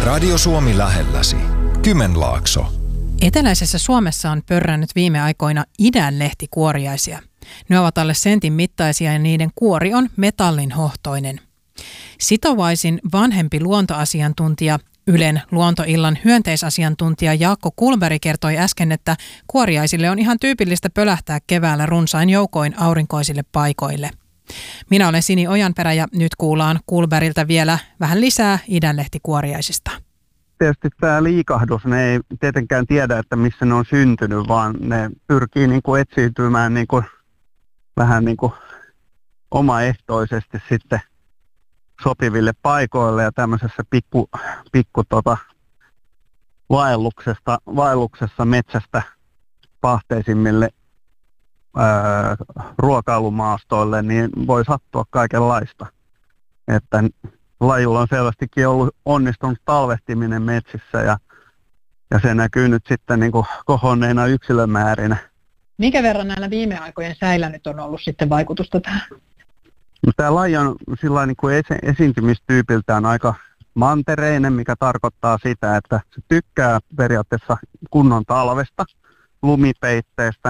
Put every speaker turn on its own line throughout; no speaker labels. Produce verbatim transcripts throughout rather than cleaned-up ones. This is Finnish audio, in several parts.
Radio Suomi lähelläsi. Kymenlaakso.
Eteläisessä Suomessa on pörrännyt viime aikoina idänlehtikuoriaisia. Ne ovat alle sentin mittaisia ja niiden kuori on metallinhohtoinen. Sitovaisin vanhempi luontoasiantuntija, Ylen luontoillan hyönteisasiantuntija Jaakko Kulberg kertoi äsken, että kuoriaisille on ihan tyypillistä pölähtää keväällä runsain joukoin aurinkoisille paikoille. Minä olen Sini Ojanperä ja nyt kuullaan Kulbergiltä vielä vähän lisää idänlehtikuoriaisista.
Tietysti tämä liikahdus, ne ei tietenkään tiedä, että missä ne on syntynyt, vaan ne pyrkii niin kuin etsiytymään niin kuin, vähän niin kuin omaehtoisesti sitten sopiville paikoille ja tämmöisessä pikku, pikku tota, vaelluksesta, vaelluksessa metsästä pahteisimmille ää, ruokailumaastoille, niin voi sattua kaikenlaista. Että lajilla on selvästikin ollut onnistunut talvehtiminen metsissä ja, ja se näkyy nyt sitten niin kuin kohonneina yksilömäärinä.
Minkä verran näillä viime aikojen säillä nyt on ollut sitten vaikutusta tähän?
No, tämä laji on sillä niin kuin esi- esiintymistyypiltään aika mantereinen, mikä tarkoittaa sitä, että se tykkää periaatteessa kunnon talvesta, lumipeitteestä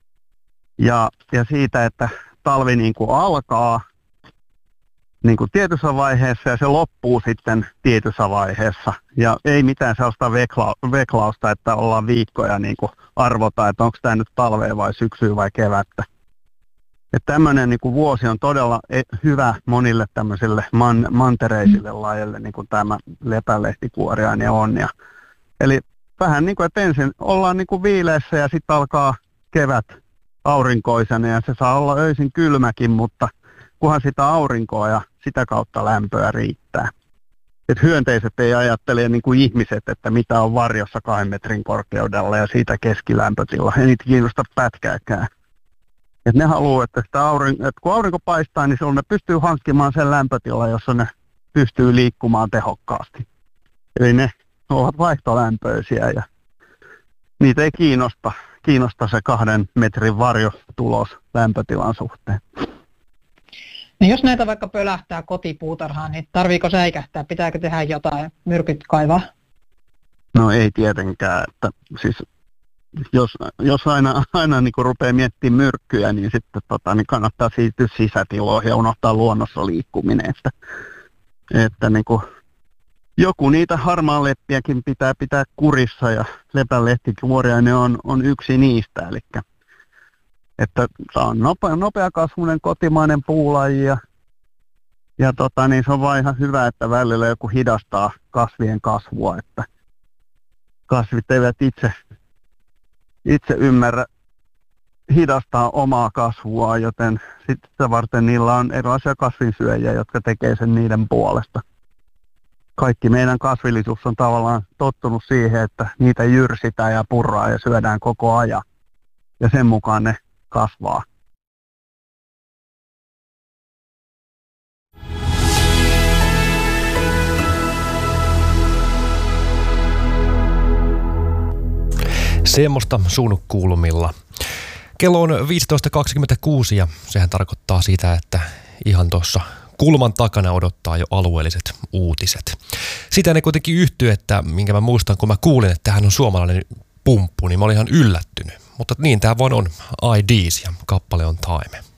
ja, ja siitä, että talvi niin kuin alkaa niin kuin tietyssä vaiheessa ja se loppuu sitten tietyssä vaiheessa. Ja ei mitään sellaista vekla- veklausta, että ollaan viikkoja niin kuin arvota, että onko tämä nyt talvea vai syksyä vai kevättä. Että tämmöinen niin kuin vuosi on todella hyvä monille tämmöisille man- mantereisille lajeille, niin kuin tämä lepälehtikuoriainen on. Ja, eli vähän niin kuin, että ensin ollaan niin kuin viileessä ja sitten alkaa kevät aurinkoisena ja se saa olla öisin kylmäkin, mutta kunhan sitä aurinkoa ja sitä kautta lämpöä riittää. Et hyönteiset ei ajattele niin kuin ihmiset, että mitä on varjossa kahden metrin korkeudella ja siitä keskilämpötila. Ei niitä kiinnosta pätkääkään. Et ne haluaa, että, sitä aurin, että kun aurinko paistaa, niin silloin ne pystyy hankkimaan sen lämpötilan, jossa ne pystyy liikkumaan tehokkaasti. Eli ne ovat vaihtolämpöisiä ja niitä ei kiinnosta, kiinnosta se kahden metrin varjotulos lämpötilan suhteen.
No jos näitä vaikka pölähtää kotipuutarhaan, niin tarviiko säikähtää? Pitääkö tehdä jotain, myrkyt kaivaa?
No ei tietenkään. Että, siis, jos, jos aina, aina niin rupeaa miettimään myrkkyjä, niin sitten tota, niin kannattaa siirtyä sisätiloihin ja unohtaa luonnossa liikkuminen. Että, että niin kuin, joku niitä harmaanleppiäkin pitää pitää kurissa ja lepälehtikuoriainen on, on yksi niistä. Eli että tämä on nopea, nopeakasvuinen kotimainen puulaji ja, ja tota, niin se on vaan ihan hyvä, että välillä joku hidastaa kasvien kasvua, että kasvit eivät itse, itse ymmärrä hidastaa omaa kasvua, joten sitä varten niillä on erilaisia kasvinsyöjiä, jotka tekee sen niiden puolesta. Kaikki meidän kasvillisuus on tavallaan tottunut siihen, että niitä jyrsitään ja purraa ja syödään koko ajan ja sen mukaan ne kasvaa.
Semmoista suunnukkuulumilla. Kello on viisitoista kaksikymmentäkuusi ja sehän tarkoittaa sitä, että ihan tuossa kulman takana odottaa jo alueelliset uutiset. Sitä ne kuitenkin yhtyy, että minkä mä muistan, kun mä kuulin, että hän on suomalainen pumppu, niin mä olin ihan yllättynyt. Mutta niin tää vaan on. I Ds ja kappale on Time.